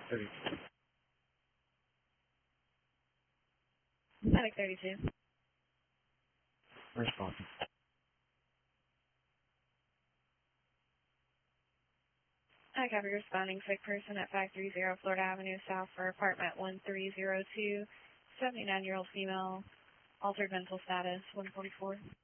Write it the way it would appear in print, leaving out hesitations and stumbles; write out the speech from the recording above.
30. Medic 32. Response. I copy responding sick person at 530 Florida Avenue South for apartment 1302, 79-year-old female, altered mental status, 144.